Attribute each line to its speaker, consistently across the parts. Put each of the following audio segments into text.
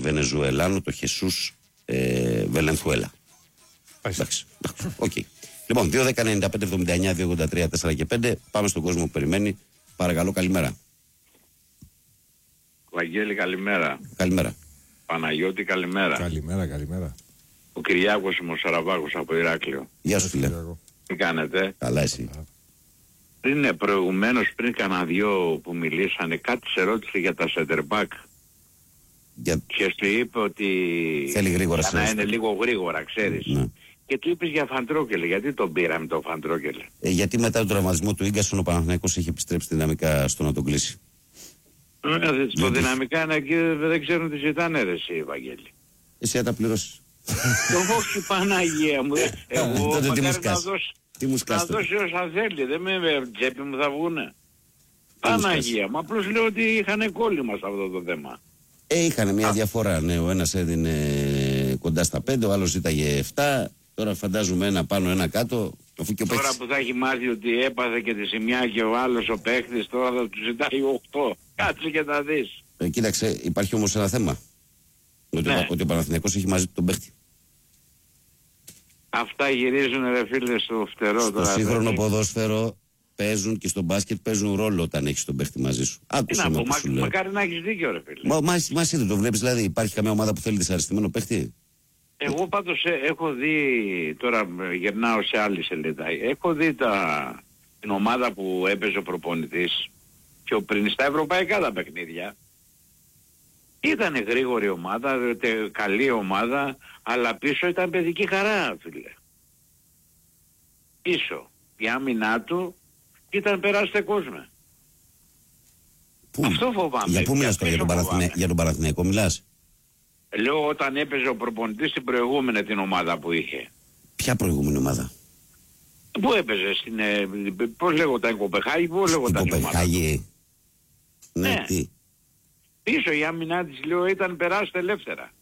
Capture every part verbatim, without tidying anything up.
Speaker 1: Βενεζουελάνο, το Χεσούς ε, Βελενθουέλα. Εντάξει. Οκ. Okay. Λοιπόν, δύο δέκα ενενήντα πέντε εβδομήντα εννιά δύο ογδόντα τρία τέσσερα και πέντε. Πάμε στον κόσμο που περιμένει. Παρακαλώ, καλημέρα.
Speaker 2: Βαγγέλη, καλημέρα.
Speaker 1: Καλημέρα.
Speaker 2: Παναγιώτη, καλημέρα.
Speaker 3: Καλημέρα, καλημέρα.
Speaker 2: Ο Κυριάκος είμαι, ο Σαραβάκος από Ηράκλειο.
Speaker 1: Γεια σου, φίλε.
Speaker 2: Τι κάνετε?
Speaker 1: Καλά, εσύ.
Speaker 2: Πριν προηγουμένως, πριν κάνα δυο που μιλήσανε, κάτι σε ρώτησε για τα center back.
Speaker 1: Για...
Speaker 2: Και σου είπε ότι
Speaker 1: θέλει γρήγορα
Speaker 2: για να είναι λίγο γρήγορα, ξέρεις.
Speaker 1: Ναι.
Speaker 2: Και του είπες για Φαντρόκελ. Γιατί τον πήραμε τον Φαντρόκελ?
Speaker 1: Ε, γιατί μετά τον τραυματισμό του Ίγκασον ο Παναθηναϊκός είχε επιστρέψει δυναμικά στο να τον κλείσει.
Speaker 2: Ε, στο δυναμικά είναι εκεί, δεν ξέρουν τι ζητάνε ρε εσύ, Βαγγέλη.
Speaker 1: Εσύ θα τα πληρώσεις.
Speaker 2: Το όχι, Παναγία μου. Εγώ μακάρι να δώσει, να δώσει όσα θέλει. Δεν με τσέπη μου θα βγουνε. Παναγία μου. Απλώς λέω ότι είχαν κόλλημα σε αυτό το θέμα.
Speaker 1: Ε, είχαν μια Α. διαφορά. Ναι, ο ένας έδινε κοντά στα πέντε, ο άλλος ζήταγε εφτά. Τώρα φαντάζομαι ένα πάνω, ένα κάτω. Αφού και
Speaker 2: τώρα που θα έχει μάθει ότι έπαθε και τη σημεία και ο άλλος ο παίχτης, τώρα θα του ζητάει οκτώ. Κάτσε και τα δεις.
Speaker 1: Ε, κοίταξε, υπάρχει όμως ένα θέμα. Ότι, ναι. ότι ο Παναθηναϊκός έχει μαζί του τον παίχτη.
Speaker 2: Αυτά γυρίζουν ρε φίλε στο φτερό.
Speaker 1: Στο τώρα, σύγχρονο παίχτη. Ποδόσφαιρο παίζουν και στο μπάσκετ παίζουν ρόλο όταν έχεις τον παίχτη μαζί σου. Άκουσε
Speaker 2: να
Speaker 1: με
Speaker 2: πω, μα, μακάρι να έχεις δίκιο ρε φίλε.
Speaker 1: Μα, μα, μα εσύ δεν το βλέπεις, δηλαδή υπάρχει καμία ομάδα που θέλει δυσαρεστημένο παίχτη?
Speaker 2: Εγώ πάντως ε, έχω δει, τώρα γυρνάω σε άλλη σελίδα, έχω δει τα, την ομάδα που έπαιζε ο προπονητής πιο πριν στα ευρωπαϊκά τα παιχνίδια. Ήταν γρήγορη ομάδα, τε, καλή ομάδα, αλλά πίσω ήταν παιδική χαρά φίλε. Πίσω, η άμυνά του ήταν περάστε κόσμο.
Speaker 1: Πού?
Speaker 2: Αυτό φοβάμαι.
Speaker 1: Για πού μιλάς τώρα, για τον, Παραθυνε... για τον Παναθηναϊκό μιλάς?
Speaker 2: Λέω όταν έπαιζε ο προπονητής στην προηγούμενη την ομάδα που είχε.
Speaker 1: Ποια προηγούμενη ομάδα?
Speaker 2: Πού έπαιζε, στην, ε, πώς λέγονταν, Κοπεχάγη, πώς λέγονταν η ομάδα?
Speaker 1: Κοπεχάγη. Ναι, ναι. Τι?
Speaker 2: Πίσω η άμυνά της, λέω, ήταν περάστε ελεύθερα.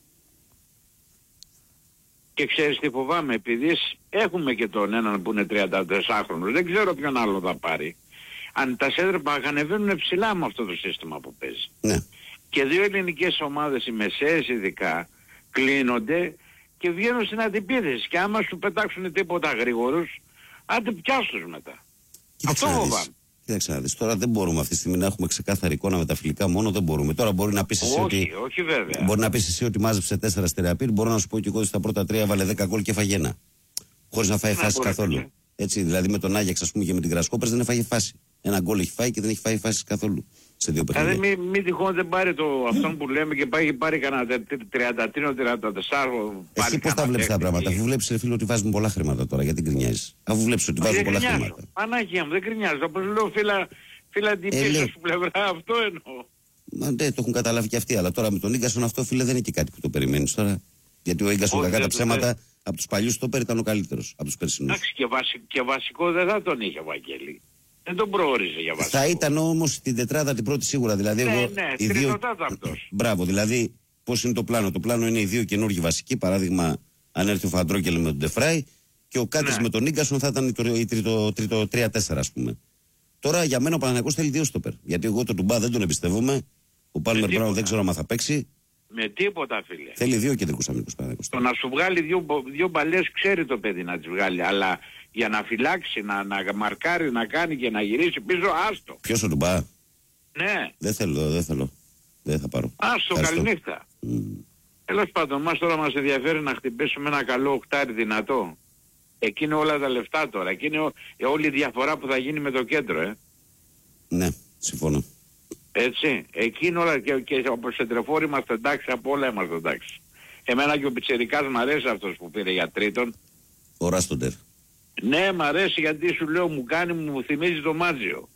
Speaker 2: Και ξέρεις τι φοβάμαι, επειδή έχουμε και τον έναν που είναι τριάντα τέσσερα χρονος, δεν ξέρω ποιον άλλο θα πάρει. Αν τα σέντρεπα ανεβαίνουν ψηλά με αυτό το σύστημα που παίζει.
Speaker 1: Ναι.
Speaker 2: Και δύο ελληνικές ομάδες, οι μεσαίες ειδικά, κλείνονται και βγαίνουν στην αντιπίθεση. Και άμα σου πετάξουν τίποτα γρήγορους, άντε πιάστους μετά.
Speaker 1: Κοίταξε αυτό φοβάμαι. Κοίταξε να δεις, τώρα δεν μπορούμε αυτή τη στιγμή να έχουμε ξεκάθαρη εικόνα με τα φιλικά μόνο, δεν μπορούμε. Τώρα μπορεί να πεις εσύ
Speaker 2: όχι,
Speaker 1: ότι...
Speaker 2: όχι βέβαια.
Speaker 1: Μπορεί να πεις εσύ ότι μάζεψε τέσσερα στερεαπήρ, μπορώ να σου πω και εγώ ότι στα πρώτα τρία βάλε δέκα γκολ και έφαγε ένα. Χωρίς να φάει να φάση καθόλου. Και. Έτσι, δηλαδή με τον Άγιαξ, ας πούμε, και με την Γρασκόπερς δεν έφαγε φάση. Ένα γκολ έχει φάει και δεν έχει φάει φάση καθόλου. Σε δύο παιχνίδια.
Speaker 2: Δηλαδή μην μη τυχόν δεν πάρει το αυτόν που λέμε και πάει, πάρει κανένα τριάντα τρία τριάντα τέσσερα.
Speaker 1: Εσύ πώς τα βλέπεις τα πράγματα? Αφού βλέπεις ρε φίλε ότι βάζουν πολλά χρήματα τώρα, γιατί γκρινιάζεις? Αφού βλέπεις ότι βάζουν πολλά χρήματα.
Speaker 2: Πανάγια μου, δεν γκρινιάζω. Όπως λέω φίλα, φίλα την πίσω σου πλευρά, αυτό εννοώ.
Speaker 1: Μα ναι, το έχουν καταλάβει και αυτοί, αλλά τώρα με τον Ίγκασον αυτό φίλε δεν είναι και κάτι που το περιμένεις τώρα. Γιατί ο Ίγκασον κακά τα ψέματα από τους παλιούς στόπερ ήταν ο καλύτερος, από τους περσινούς.
Speaker 2: Εντάξει, και, βασι, και βασικό δεν θα τον είχε ο Βαγγέλη. Δεν τον προόριζε για βασικό.
Speaker 1: Θα ήταν όμως την τετράδα την πρώτη σίγουρα. Δηλαδή,
Speaker 2: ναι,
Speaker 1: εγώ,
Speaker 2: ναι,
Speaker 1: οι δύο...
Speaker 2: αυτός.
Speaker 1: Μπράβο, δηλαδή πώς είναι το πλάνο? Το πλάνο είναι οι δύο καινούργιοι βασικοί. Παράδειγμα, αν έρθει ο Φαντρόκελ με τον Ντεφράι και ο Κάτης ναι. με τον Ίγκασον θα ήταν η τρίτο, τρίτο τρία τέσσερα ας πούμε. Τώρα για μένα ο Παναθηναϊκός θέλει δύο στόπερ. Γιατί εγώ τον Τουμπά δεν τον εμπιστεύομαι. Ο Πάλμερ Μπράουν δεν ξέρω αν θα παίξει.
Speaker 2: Με τίποτα φίλε.
Speaker 1: Θέλει δύο κεντρικούς αμυντικούς Παναθηναϊκός.
Speaker 2: Το να σου βγάλει δύο, δύο μπαλιές ξέρει το παιδί να τις βγάλει. Αλλά για να φυλάξει, να, να μαρκάρει, να κάνει και να γυρίσει πίσω, άστο.
Speaker 1: Ποιος ο Τουμπά?
Speaker 2: Ναι.
Speaker 1: Δεν θέλω, δεν θέλω. Δεν θα πάρω.
Speaker 2: Άστο, καληνύχτα. Mm. Τέλος πάντων, μας τώρα μας ενδιαφέρει να χτυπήσουμε ένα καλό οκτάρι δυνατό. Εκεί είναι όλα τα λεφτά τώρα. Εκεί είναι όλη η διαφορά που θα γίνει με το κέντρο, ε.
Speaker 1: Ναι, συμφωνώ.
Speaker 2: Έτσι. Εκεί είναι όλα και, και όπως σε τρεφόροι είμαστε εντάξει, από όλα είμαστε εντάξει. Εμένα και ο Πιτσιρικάς μ' αρέσει αυτός που πήρε για τρίτον.
Speaker 1: Ο Ράστοντερ.
Speaker 2: Ναι, μ' αρέσει γιατί σου λέω μου κάνει, μου θυμίζει το Μάτζιο.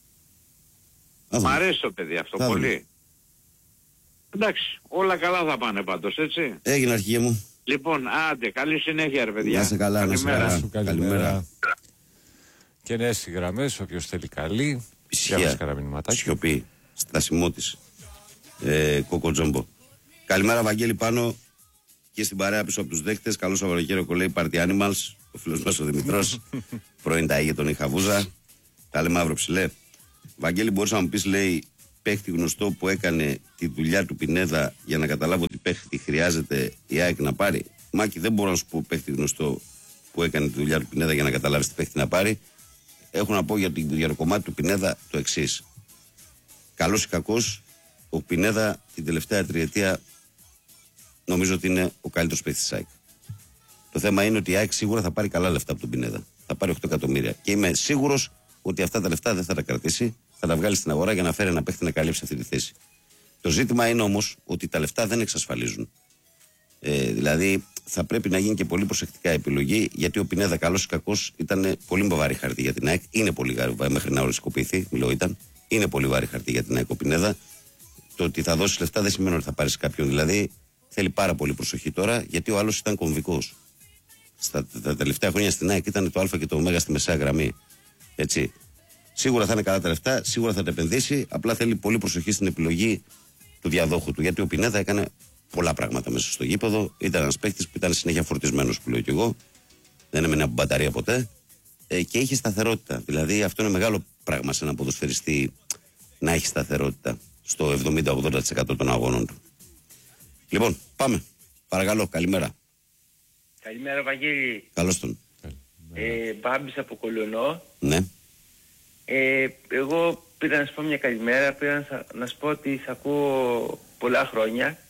Speaker 2: Μ' αρέσει το παιδί αυτό πολύ. Δούμε. Εντάξει, όλα καλά θα πάνε πάντως, έτσι.
Speaker 1: Έγινε αρχηγέ μου.
Speaker 2: Λοιπόν, άντε, καλή συνέχεια ρε παιδιά.
Speaker 1: Να σε καλά, να σε καλά.
Speaker 3: Καλημέρα. Καλημέρα. Και νέες οι γραμμές, όποιος θέλει καλή.
Speaker 1: Ισχύα, σιωπή, στασιμότης, ε, Κοκοτζόμπο. Καλημέρα Βαγγέλη πάνω και στην παρέα πίσω από τους δέχτες. Καλό Σαββατοκύριακο κολλέει Party Animals. Ο φίλος μας ο Δημητρός, πρώην ταΐγε τον Ιχαβούζα. Τα λέμε αύριο ψηλέ. Βαγγέλη, μπορείς να μου πεις, λέει, παίχτη γνωστό που έκανε τη δουλειά του Πινέδα για να καταλάβω ότι παίχτη χρειάζεται η ΑΕΚ να πάρει. Μάκη, δεν μπορώ να σου πω παίχτη γνωστό που έκανε τη δουλειά του Πινέδα για να καταλάβει τι παίχτη να πάρει. Έχω να πω για, για το κομμάτι του Πινέδα το εξής. Καλός ή κακός, ο Πινέδα την τελευταία τριετία νομίζω ότι είναι ο καλύτερος παίκτης της ΑΕΚ. Το θέμα είναι ότι η ΑΕΚ σίγουρα θα πάρει καλά λεφτά από τον Πινέδα. Θα πάρει οκτώ εκατομμύρια. Και είμαι σίγουρος ότι αυτά τα λεφτά δεν θα τα κρατήσει, θα τα βγάλει στην αγορά για να φέρει ένα παίκτη να καλύψει αυτή τη θέση. Το ζήτημα είναι όμως ότι τα λεφτά δεν εξασφαλίζουν. Ε, δηλαδή θα πρέπει να γίνει και πολύ προσεκτικά επιλογή, γιατί ο Πινέδα, καλός ή κακός, ήταν πολύ βαρύ χαρτί για την ΑΕΚ. Είναι πολύ βαρύ, μέχρι να οριστικοποιηθεί, μιλώ ήταν. Είναι πολύ βαρύ χαρτί για την ΑΕΚ ο Πινέδα. Το ότι θα δώσει λεφτά δεν σημαίνει ότι θα πάρει κάποιον. Δηλαδή θέλει πάρα πολύ προσοχή τώρα, γιατί ο άλλος ήταν κομβικός. Στα τα τελευταία χρόνια στην ΑΕΚ ήταν το Α και το Ω στη μεσαία γραμμή. Έτσι. Σίγουρα θα είναι καλά τα λεφτά, σίγουρα θα τα επενδύσει. Απλά θέλει πολύ προσοχή στην επιλογή του διαδόχου του. Γιατί ο Πινέδα έκανε πολλά πράγματα μέσα στο γήπεδο. Ήταν ένας παίκτης που ήταν συνέχεια φορτισμένος, που λέω κι εγώ. Δεν έμενε από μπαταρία ποτέ. Ε, και είχε σταθερότητα. Δηλαδή αυτό είναι μεγάλο πράγμα σε έναν ποδοσφαιριστή, να έχει σταθερότητα στο εβδομήντα με ογδόντα τοις εκατό των αγώνων του. Λοιπόν, πάμε. Παρακαλώ, καλημέρα.
Speaker 4: Καλημέρα, Βαγγέλη.
Speaker 1: Καλώς τον.
Speaker 4: Ε, Μπάμπης από Κολονό.
Speaker 1: Ναι.
Speaker 4: Ε, εγώ πήρα να σου πω μια καλημέρα, πήρα να, να σου πω ότι σ' ακούω πολλά χρόνια.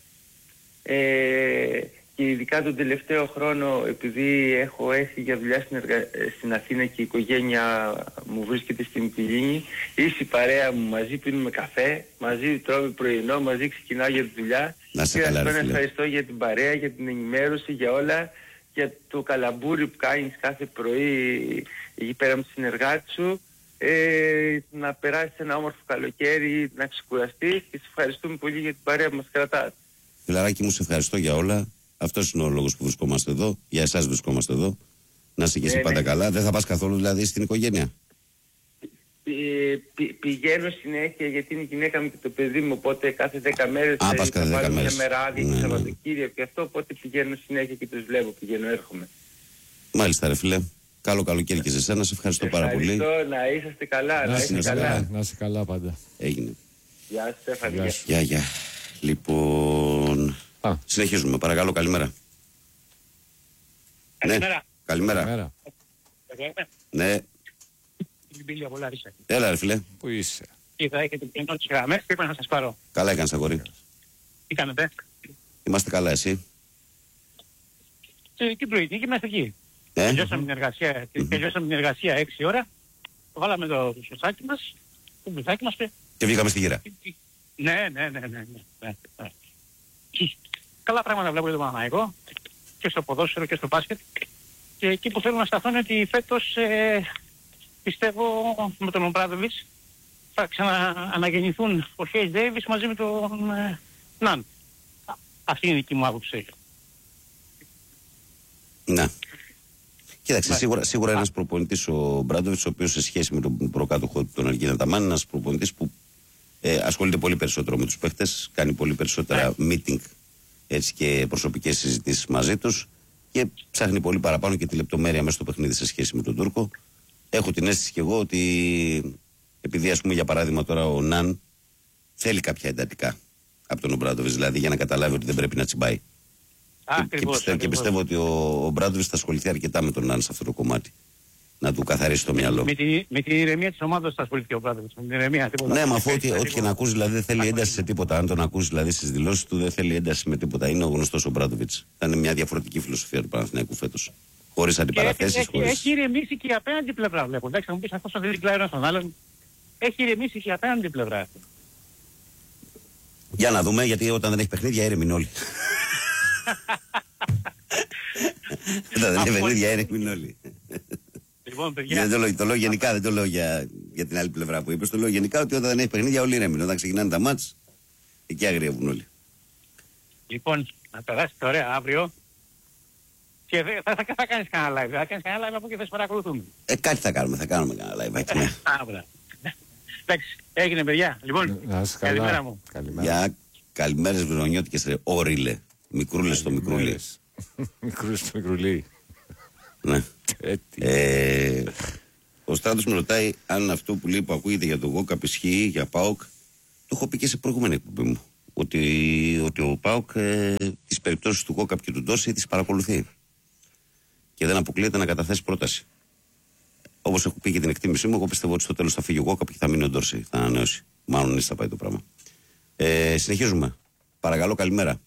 Speaker 4: Ε, και ειδικά τον τελευταίο χρόνο, επειδή έχω έρθει για δουλειά στην, εργα... στην Αθήνα και η οικογένεια μου βρίσκεται στην Μυτιλήνη, είσαι η παρέα μου, μαζί πίνουμε καφέ, μαζί τρώμε πρωινό, μαζί ξεκινάω για τη δουλειά.
Speaker 1: Να σε καλά, ρε φίλε.
Speaker 4: Ευχαριστώ για την παρέα, για την ενημέρωση, για όλα, για το καλαμπούρι που κάνεις κάθε πρωί εκεί πέρα με τους συνεργάτες σου. Ε, να περάσεις ένα όμορφο καλοκαίρι, να ξεκουραστείς, και σε ευχαριστούμε πολύ για την παρέα που μας κρατάς.
Speaker 1: Φιλαράκι μου, σε ευχαριστώ για όλα. Αυτός είναι ο λόγος που βρισκόμαστε εδώ. Για εσάς βρισκόμαστε εδώ. Να είσαι και εσύ
Speaker 4: ναι,
Speaker 1: πάντα
Speaker 4: ναι.
Speaker 1: καλά. Δεν θα πας καθόλου δηλαδή στην οικογένεια?
Speaker 4: Ε, πη, πηγαίνω συνέχεια, γιατί είναι η γυναίκα μου και το παιδί μου, οπότε κάθε δέκα μέρες
Speaker 1: Α, πας κάθε δέκα μέρες.
Speaker 4: μια μέρα άδεια,
Speaker 1: Ναι, ναι.
Speaker 4: Σαββατοκύριακο και αυτό, οπότε πηγαίνω συνέχεια και τους βλέπω, πηγαίνω, έρχομαι.
Speaker 1: Μάλιστα, ρε φίλε. Καλό καλοκαίρι και σε εσένα. Σε ευχαριστώ, πάρα πολύ.
Speaker 4: Ευχαριστώ, να είσαστε καλά, να,
Speaker 3: Να
Speaker 4: είστε
Speaker 3: είσαι
Speaker 4: καλά.
Speaker 3: καλά, να είσαι καλά πάντα.
Speaker 1: Έγινε.
Speaker 4: Γεια σας, Στέφανη.
Speaker 3: Γεια
Speaker 4: Γεια.
Speaker 3: σου.
Speaker 1: Γεια, γεια. Λοιπόν,
Speaker 3: Α,
Speaker 1: συνεχίζουμε. Παρακαλώ, καλημέρα.
Speaker 5: Καλημέρα.
Speaker 1: Ναι, καλημέρα.
Speaker 3: μέρα.
Speaker 1: Ναι,
Speaker 5: Την πύλη από Λάρισα.
Speaker 1: έλα, ρε φίλε.
Speaker 3: Πού είσαι?
Speaker 5: Είδα, έχετε πλέον τις γραμμές και είπα να σας πάρω.
Speaker 1: Καλά έκανες, αγόρι.
Speaker 5: Τι κάνετε?
Speaker 1: Είμαστε καλά, εσύ?
Speaker 5: Ε, την πρωινή γυμναστική.
Speaker 1: Ε?
Speaker 5: Τελειώσαμε την εργασία, τελειώσαμε την εργασία έξι ώρα. Βάλαμε το σωστάκι μας, το μπουθάκι μας. Και...
Speaker 1: Και βγήκαμε στη γύρα.
Speaker 5: Ναι, ναι, ναι, ναι, ναι, ναι, ναι. Καλά πράγματα βλέπω για τον Παναθηναϊκό και στο ποδόσφαιρο και στο μπάσκετ. Και εκεί που θέλω να σταθώ είναι ότι φέτος ε, πιστεύω με τον Ομπράδοβιτς θα ξανααναγεννηθούν ο Χέις Ντέιβις μαζί με τον ε, Ναν. Α, αυτή είναι η δική μου άποψη.
Speaker 1: Ναι. Κοίταξε,
Speaker 5: Ναι.
Speaker 1: σίγουρα, σίγουρα ένας προπονητής ο Μπράντοβιτς, ο οποίος σε σχέση με τον προκάτοχο του, τον Αργίνα Ταμάν, ένας προπονητής που ε, ασχολείται πολύ περισσότερο με τους παίχτες, κάνει πολύ περισσότερα meeting, έτσι, και προσωπικές συζητήσεις μαζί τους, και ψάχνει πολύ παραπάνω και τη λεπτομέρεια μέσα στο παιχνίδι σε σχέση με τον Τούρκο. Έχω την αίσθηση κι εγώ ότι, επειδή ας πούμε για παράδειγμα τώρα ο Ναν θέλει κάποια εντατικά από τον Ομπράντοβιτς, δηλαδή για να καταλάβει ότι δεν πρέπει να τσιμπάει. Και, και, πιστεύω, και πιστεύω ότι ο, ο Μπράντοβιτς θα ασχοληθεί αρκετά με τον Ναν σε αυτό το κομμάτι. Να του καθαρίσει το μυαλό.
Speaker 5: Με, τη, με την ηρεμία της ομάδας θα ασχοληθεί ο Μπράδοβιτς. Με την ηρεμία, τίποτα.
Speaker 1: Ναι, μα αφού ό,τι, ό,τι και να ακούσει, δηλαδή δεν θέλει ένταση σε τίποτα. Αν τον ακούσει δηλαδή στις δηλώσεις του, δεν θέλει ένταση με τίποτα. Είναι ο γνωστός ο Μπράντοβιτς. Θα είναι μια διαφορετική φιλοσοφία του Παναθηναϊκού φέτος. Χωρίς αντιπαραθέσεις.
Speaker 5: Έχει,
Speaker 1: Χωρίς...
Speaker 5: έχει ηρεμήσει και η απέναντι πλευρά, βλέπω. Εντάξει, θα μου πεις αυτός δεν κλάει ένας τον άλλον. Έχει ηρεμήσει και η απέναντι πλευρά.
Speaker 1: Για να δούμε, γιατί όταν δεν έχει παιχνίδια ήρεμοι είναι όλοι. Όταν δεν έχει παιχνίδια ήρεμοι είναι όλοι.
Speaker 5: Λοιπόν, παιδιά.
Speaker 1: Δεν το λέω, το λέω γενικά, δεν το λέω για, για την άλλη πλευρά που είπες. Το λέω γενικά ότι όταν δεν έχει παιχνίδια όλοι ήρεμοι. Όταν ξεκινάνε τα μάτς, εκεί αγριεύουν όλοι.
Speaker 5: Λοιπόν, να περάσετε ωραία αύριο. Και δε, θα, θα, θα κάνεις κανένα live. Θα κάνεις κανένα live από εκεί, θα σε παρακολουθούμε.
Speaker 1: Ε, κάτι θα κάνουμε, θα κάνουμε κανένα live. Ναι.
Speaker 5: Αύριο. Εντάξει, έγινε παιδιά. Λοιπόν,
Speaker 3: Να είσαι καλά.
Speaker 5: καλημέρα μου.
Speaker 3: Καλημέρα.
Speaker 1: Για καλημέρες βρονιώτικες, ρε. Όριλε. Μικρούλες στο μικρούλι.
Speaker 3: Μικρούλες στο μικρουλί.
Speaker 1: Ναι.
Speaker 3: Ε, τι.
Speaker 1: Ε, ο Στράτος με ρωτάει αν αυτό που λέει που ακούγεται για τον Γόκαπ ισχύει για ΠΑΟΚ. Το έχω πει και σε προηγούμενη εκπομπή μου. ότι, ότι ο ΠΑΟΚ ε, τις περιπτώσεις του Κόκαπ και του Ντόρση τις παρακολουθεί. Και δεν αποκλείεται να καταθέσει πρόταση. Όπως έχω πει και την εκτίμησή μου, εγώ πιστεύω ότι στο τέλος θα φύγει ο Κόκαπ και θα μείνει ο Ντόρση. Θα ανανεώσει. Μάλλον έτσι θα πάει το πράγμα. Ε, συνεχίζουμε. Παρακαλώ, καλημέρα.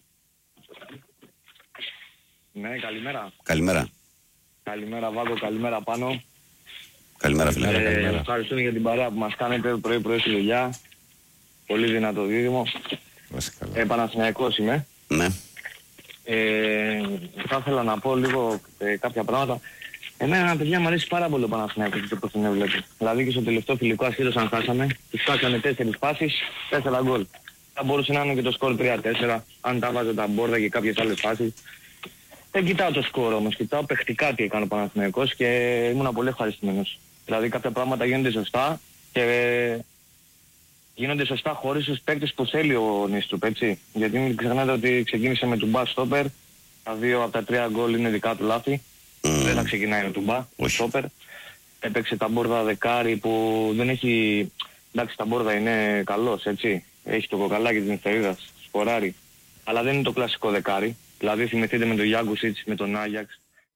Speaker 6: Ναι, καλημέρα.
Speaker 1: Καλημέρα.
Speaker 6: Καλημέρα, Βάγκο, καλημέρα πάνω.
Speaker 1: Καλημέρα, φίλε.
Speaker 6: Ε,
Speaker 1: καλημέρα.
Speaker 6: Ευχαριστούμε για την παρέα που μας κάνετε πρωί-πρωί στη δουλειά. Πολύ δυνατό δίδυμο. Ε, Παναθηναϊκός είμαι.
Speaker 1: Ναι.
Speaker 6: Ε, θα ήθελα να πω λίγο ε, κάποια πράγματα. Εμένα, παιδιά, μου αρέσει πάρα πολύ ο Παναθηναϊκός και πώς την έβλεπε. Δηλαδή και στο τελευταίο φιλικό, ασχέτως αν χάσαμε, τους φτάσανε τέσσερις πάσεις, τέσσερα γκολ. Θα μπορούσε να είναι και το σκορ τρία τέσσερα, αν τα βάζω τα μπόρδα και κάποιες άλλες φάσεις. Δεν κοιτάω το σκορ όμως, κοιτάω παιχτικά τι έκανε ο Παναθηναϊκός και ήμουν πολύ ευχαριστημένος. Δηλαδή κάποια πράγματα γίνονται σωστά και γίνονται σωστά χωρίς τους παίκτες που θέλει ο Νίστρουπ, έτσι. Γιατί μην ξεχνάτε ότι ξεκίνησε με Τουμπά στόπερ, τα δύο από τα τρία γκολ είναι δικά του λάθη. Mm. Δεν θα ξεκινάει με Τουμπά, ο στόπερ. Έπαιξε τα μπόρδα δεκάρι που δεν έχει... Εντάξει, τα μπόρδα είναι καλός, έτσι. Έχει το κοκαλάκι της νυχτερίδας, σκοράρει. Αλλά δεν είναι το κλασικό δεκάρι. Δηλαδή θυμηθείτε με τον Γιάγκουσιτς, με τον Άγιαξ.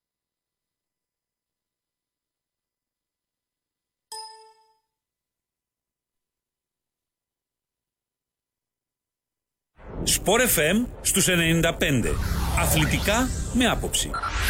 Speaker 7: Σπορ εφ εμ στους ενενήντα πέντε. Αθλητικά με άποψη.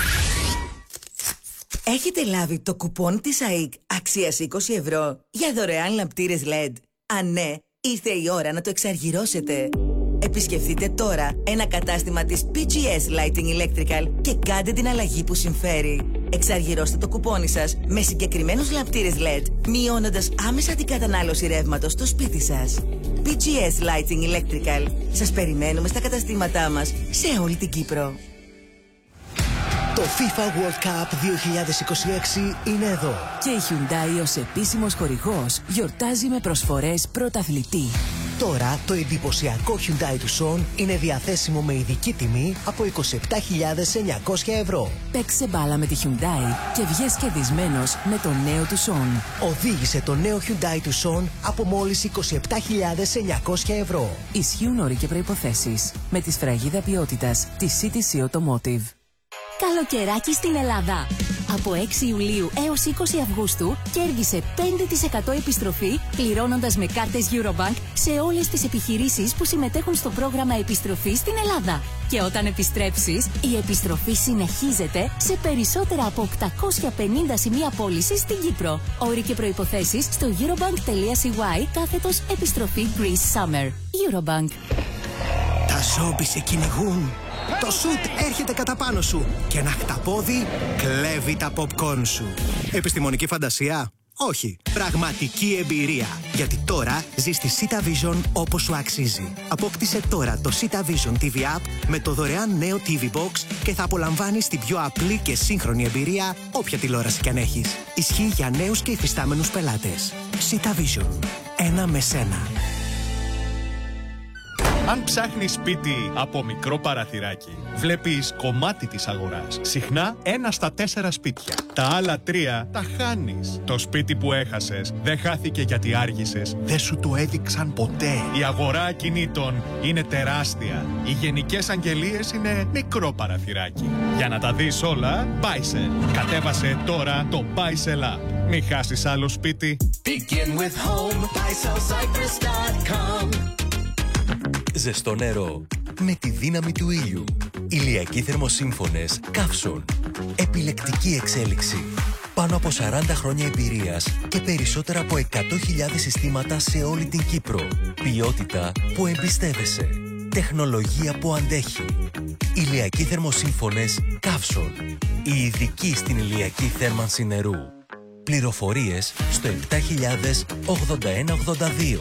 Speaker 8: Έχετε λάβει το κουπόν της ΑΕΚ αξίας είκοσι ευρώ για δωρεάν λαμπτήρες ελ ι ντι. Αν ναι, ήρθε η ώρα να το εξαργυρώσετε. Επισκεφτείτε τώρα ένα κατάστημα της πι τζι ες Lighting Electrical και κάντε την αλλαγή που συμφέρει. Εξαργυρώστε το κουπόνι σας με συγκεκριμένους λαμπτήρες ελ ι ντι, μειώνοντας άμεσα την κατανάλωση ρεύματος στο σπίτι σας. πι τζι ες Lighting Electrical. Σας περιμένουμε στα καταστήματά μας σε όλη την Κύπρο.
Speaker 9: Το FIFA World Cup δύο χιλιάδες είκοσι έξι είναι εδώ.
Speaker 10: Και η Hyundai ως επίσημος χορηγός γιορτάζει με προσφορές πρωταθλητή.
Speaker 9: Τώρα το εντυπωσιακό Hyundai Tucson είναι διαθέσιμο με ειδική τιμή από είκοσι επτά χιλιάδες εννιακόσια ευρώ.
Speaker 10: Παίξε μπάλα με τη Hyundai και βγες κερδισμένος με το νέο Tucson.
Speaker 9: Οδήγησε το νέο Hyundai Tucson από μόλις είκοσι επτά χιλιάδες εννιακόσια ευρώ.
Speaker 10: Ισχύουν όροι και προϋποθέσεις με τη σφραγίδα ποιότητας της σι τι σι Automotive.
Speaker 11: Καλοκαιράκι στην Ελλάδα. Από έξι Ιουλίου έως είκοσι Αυγούστου κέρδισε πέντε τοις εκατό επιστροφή πληρώνοντας με κάρτες Eurobank σε όλες τις επιχειρήσεις που συμμετέχουν στο πρόγραμμα επιστροφής στην Ελλάδα. Και όταν επιστρέψεις, η επιστροφή συνεχίζεται σε περισσότερα από οκτακόσια πενήντα σημεία πώλησης στην Κύπρο. Όροι και προϋποθέσεις στο eurobank.cy κάθετος επιστροφή Greece Summer. Eurobank.
Speaker 9: Τα ζόμπι σε κυνηγούν. Το σουτ έρχεται κατά πάνω σου και ένα χταπόδι κλέβει τα popcorn σου. Επιστημονική φαντασία? Όχι. Πραγματική εμπειρία. Γιατί τώρα ζεις στη Sita Vision όπως σου αξίζει. Απόκτησε τώρα το Sita Vision τι βι App με το δωρεάν νέο τι βι Box και θα απολαμβάνεις την πιο απλή και σύγχρονη εμπειρία όποια τηλεόραση κι αν έχεις. Ισχύει για νέους και υφιστάμενους πελάτες. Sita Vision. Ένα με σένα.
Speaker 12: Αν ψάχνεις σπίτι από μικρό παραθυράκι, βλέπεις κομμάτι της αγοράς. Συχνά ένα στα τέσσερα σπίτια. Τα άλλα τρία τα χάνεις. Το σπίτι που έχασες δεν χάθηκε γιατί άργησες. Δεν σου το έδειξαν ποτέ. Η αγορά ακινήτων είναι τεράστια. Οι γενικές αγγελίες είναι μικρό παραθυράκι. Για να τα δεις όλα, Buysell. Κατέβασε τώρα το Buysell App. Μην χάσεις άλλο σπίτι.
Speaker 13: Begin with home, buysell cyprus dot com.
Speaker 14: Ζεστό νερό με τη δύναμη του ήλιου. Ηλιακοί θερμοσύμφωνες Καύσον. Επιλεκτική εξέλιξη. Πάνω από σαράντα χρόνια εμπειρίας και περισσότερα από εκατό χιλιάδες συστήματα σε όλη την Κύπρο. Ποιότητα που εμπιστεύεσαι. Τεχνολογία που αντέχει. Ηλιακοί θερμοσύμφωνες Καύσον. Οι ειδικοί στην ηλιακή θέρμανση νερού. Πληροφορίες στο επτά χιλιάδες ογδόντα ένα ογδόντα δύο.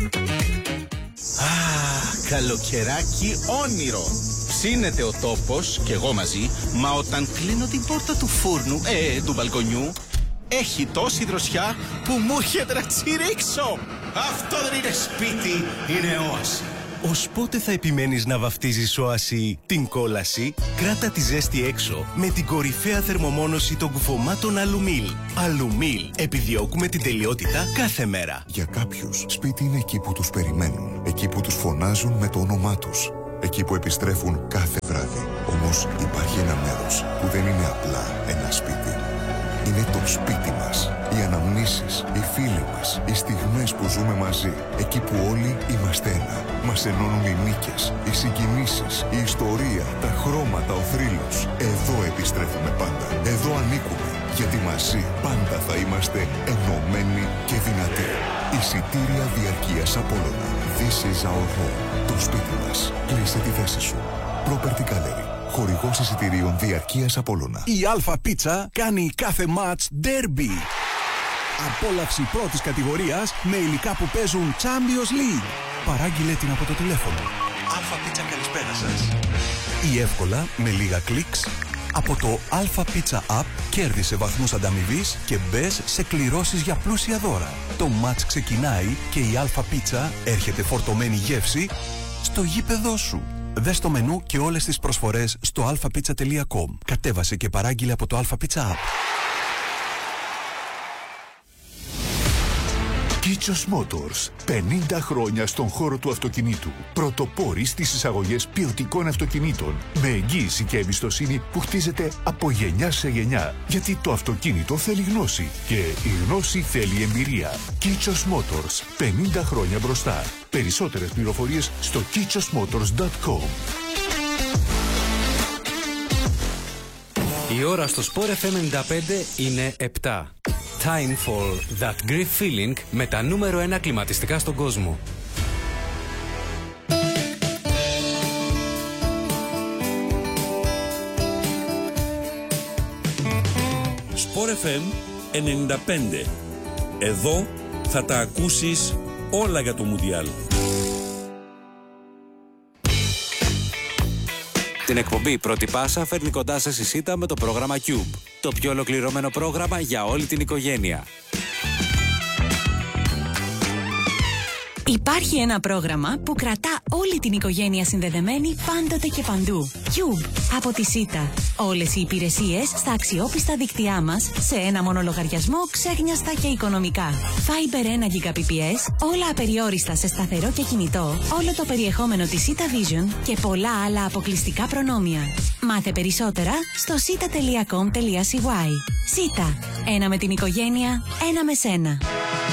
Speaker 15: Ah, καλοκαιράκι όνειρο. Ψήνεται ο τόπος και εγώ μαζί, μα όταν κλείνω την πόρτα του φούρνου, ε, του μπαλκονιού, έχει τόση δροσιά που μου έρχεται να τσιρίξω. Αυτό δεν είναι σπίτι, είναι όαση.
Speaker 9: Ως πότε θα επιμένεις να βαφτίζεις Οασί την κόλαση? Κράτα τη ζέστη έξω με την κορυφαία θερμομόνωση των κουφωμάτων Αλουμίλ. Αλουμίλ. Επιδιώκουμε την τελειότητα κάθε μέρα.
Speaker 16: Για κάποιους, σπίτι είναι εκεί που τους περιμένουν. Εκεί που τους φωνάζουν με το όνομά τους. Εκεί που επιστρέφουν κάθε βράδυ. Όμως υπάρχει ένα μέρος που δεν είναι απλά ένα σπίτι. Είναι το σπίτι μας. Οι αναμνήσεις, οι φίλοι μας, οι στιγμές που ζούμε μαζί. Εκεί που όλοι είμαστε ένα. Μας ενώνουν οι νίκες, οι συγκινήσεις, η ιστορία, τα χρώματα, ο θρύλος. Εδώ επιστρέφουμε πάντα. Εδώ ανήκουμε. Γιατί μαζί πάντα θα είμαστε ενωμένοι και δυνατοί. Εισιτήρια διαρκείας Απόλλωνα. This is our home. Το σπίτι μας. Κλείσε τη θέση σου. Property Gallery. Χορηγός εισιτηρίων διαρκείας Απόλλωνα.
Speaker 17: Η Αλφα Πίτσα κάνει κάθε μάτς ντέρμπι. Απόλαυση πρώτης κατηγορίας με υλικά που παίζουν Champions League. Παράγγειλε την από το τηλέφωνο.
Speaker 9: Αλφα Πίτσα, καλησπέρα σας.
Speaker 17: Ή εύκολα με λίγα κλικς από το Alpha Pizza App κέρδισε βαθμούς ανταμοιβής και μπες σε κληρώσεις για πλούσια δώρα. Το μάτς ξεκινάει και η Alpha Pizza έρχεται φορτωμένη γεύση στο γήπεδό σου. Δες το μενού και όλες τις προσφορές στο αλφα πίτσα τελεία κομ. Κατέβασε και παράγγειλε από το Alpha Pizza App.
Speaker 16: Κίτσος Motors. πενήντα χρόνια στον χώρο του αυτοκινήτου. Πρωτοπόροι στις εισαγωγές ποιοτικών αυτοκινήτων. Με εγγύηση και εμπιστοσύνη που χτίζεται από γενιά σε γενιά. Γιατί το αυτοκίνητο θέλει γνώση. Και η γνώση θέλει εμπειρία. Κίτσος Motors. πενήντα χρόνια μπροστά. Περισσότερες πληροφορίες στο κίτσος μότορς τελεία κομ.
Speaker 18: Η ώρα στο Sport εφ εμ ενενήντα πέντε είναι επτά. Time for that Greek feeling με τα νούμερο ένα κλιματιστικά στον κόσμο.
Speaker 7: Sport εφ εμ ενενήντα πέντε. Εδώ θα τα ακούσεις όλα για το Μουντιάλ.
Speaker 18: Την εκπομπή Πρώτη Πάσα φέρνει κοντά σας η ΣΥΤΑ με το πρόγραμμα Cube. Το πιο ολοκληρωμένο πρόγραμμα για όλη την οικογένεια.
Speaker 11: Υπάρχει ένα πρόγραμμα που κρατά όλη την οικογένεια συνδεδεμένη πάντοτε και παντού. Cube από τη ΣΥΤΑ. Όλες οι υπηρεσίες στα αξιόπιστα δίκτυά μας σε ένα μόνο λογαριασμό, ξέχνιαστα και οικονομικά. Fiber ένα Gbps, όλα απεριόριστα σε σταθερό και κινητό, όλο το περιεχόμενο της ΣΥΤΑ Vision και πολλά άλλα αποκλειστικά προνόμια. Μάθε περισσότερα στο σίτα τελεία κομ τελεία σι γουάι. ΣΥΤΑ. Ένα με την οικογένεια, ένα με σένα.